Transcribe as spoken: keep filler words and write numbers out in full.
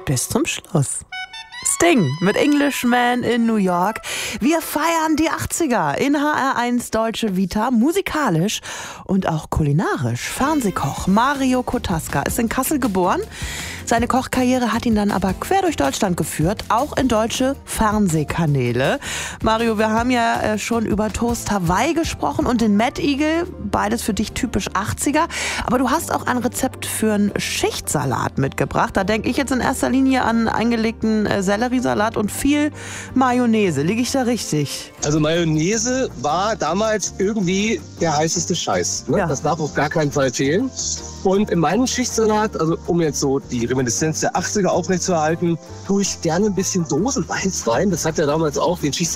Bis zum Schluss. Sting mit Englishman in New York. Wir feiern die achtziger in H R eins Deutsche Vita, musikalisch und auch kulinarisch. Fernsehkoch Mario Kotaska ist in Kassel geboren. Seine Kochkarriere hat ihn dann aber quer durch Deutschland geführt, auch in deutsche Fernsehkanäle. Mario, wir haben ja äh, schon über Toast Hawaii gesprochen und den Mad Eagle, beides für dich typisch achtziger. Aber du hast auch ein Rezept für einen Schichtsalat mitgebracht. Da denke ich jetzt in erster Linie an eingelegten äh, Selleriesalat und viel Mayonnaise. Liege ich da richtig? Also Mayonnaise war damals irgendwie der heißeste Scheiß. Ne? Ja. Das darf auf gar keinen Fall fehlen. Und in meinem Schichtsalat, also um jetzt so die Reminiszenz der achtziger aufrechtzuerhalten, tue ich gerne ein bisschen Dosenweiß rein. Das hat ja damals auch den Schichtsalat